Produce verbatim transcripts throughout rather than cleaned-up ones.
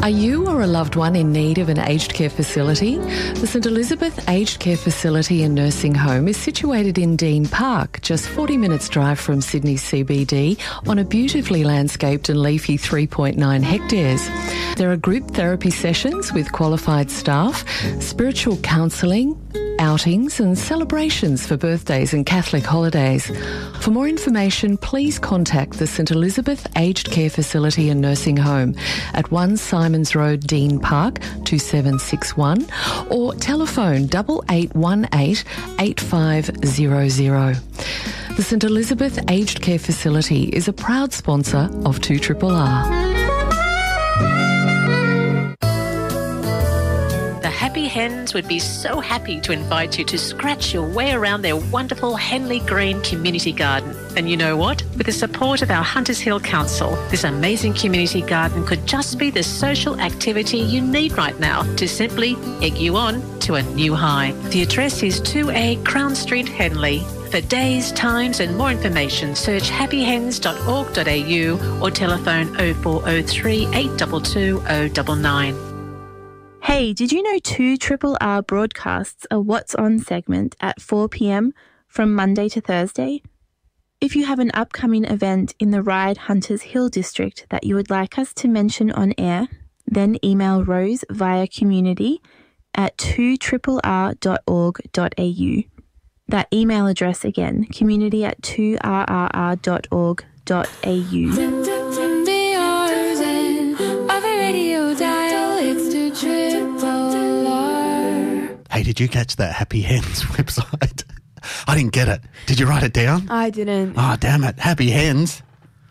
Are you or a loved one in need of an aged care facility? The St Elizabeth Aged Care Facility and Nursing Home is situated in Dean Park, just forty minutes drive from Sydney C B D, on a beautifully landscaped and leafy three point nine hectares. There are group therapy sessions with qualified staff, spiritual counselling, outings and celebrations for birthdays and Catholic holidays. For more information, please contact the St Elizabeth Aged Care Facility and Nursing Home at one Simons Road, Dean Park, two seven six one, or telephone double eight one eight eight five zero zero. The St Elizabeth Aged Care Facility is a proud sponsor of two R R R. Happy Hens would be so happy to invite you to scratch your way around their wonderful Henley Green community garden. And you know what? With the support of our Hunters Hill Council, this amazing community garden could just be the social activity you need right now to simply egg you on to a new high. The address is two A Crown Street, Henley. For days, times and more information, search happy hens dot org dot a u or telephone oh four oh three, eight two two, oh nine nine. Hey, did you know two R R R broadcasts a What's On segment at four p m from Monday to Thursday? If you have an upcoming event in the Ryde Hunters Hill district that you would like us to mention on air, then email Rose via community at two R R R dot org dot a u. That email address again, community at two R R R dot org dot a u. Hey, did you catch that Happy Hens website? I didn't get it. Did you write it down? I didn't. Oh, damn it. Happy Hens.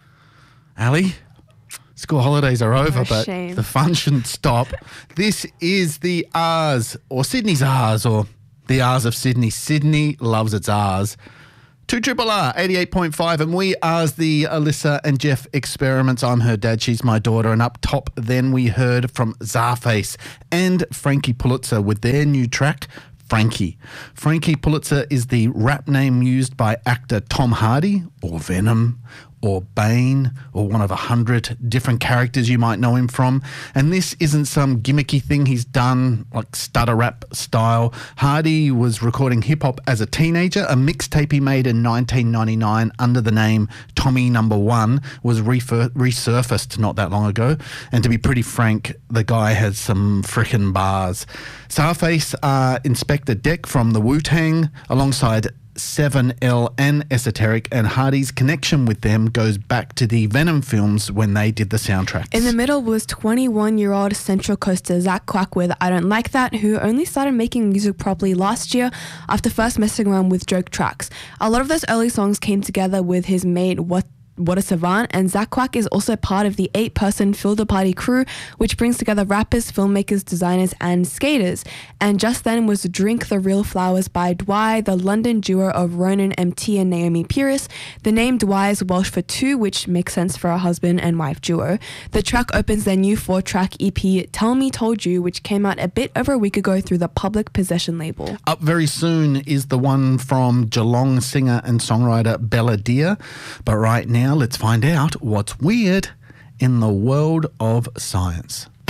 Ali, school holidays are over, Oh, but shame. the fun shouldn't stop. This is the R's, or Sydney's R's, or the R's of Sydney. Sydney loves its R's. two R R R, eighty-eight point five, and we R's the Alyssa and Jeff experiments. I'm her dad, she's my daughter, and up top then we heard from Czarface and Frankie Pulitzer with their new track, Frankie. Frankie Pulitzer is the rap name used by actor Tom Hardy, or Venom, or Bane, or one of a hundred different characters you might know him from. And this isn't some gimmicky thing he's done, like stutter rap style. Hardy was recording hip-hop as a teenager. A mixtape he made in nineteen ninety-nine under the name Tommy Number One was refer- resurfaced not that long ago. And to be pretty frank, the guy has some frickin' bars. Czarface, uh, Inspector Deck from the Wu-Tang, alongside seven L and Esoteric, and Hardy's connection with them goes back to the Venom films when they did the soundtracks. In the middle was twenty-one-year-old Central Coaster Zach Quack with I Don't Like That, who only started making music properly last year after first messing around with joke tracks. A lot of those early songs came together with his mate What What a Savant, and Zach Quack is also part of the eight-person Fill the Party crew, which brings together rappers, filmmakers, designers, and skaters. And just then was Drink the Real Flowers by Dwy, the London duo of Ronan M T and Naomi Pierce. The name Dwy is Welsh for two, which makes sense for a husband and wife duo. The track opens their new four-track E P, Tell Me Told You, which came out a bit over a week ago through the Public Possession label. Up very soon is the one from Geelong singer and songwriter Bella Deer. But right now, let's find out what's weird in the world of science.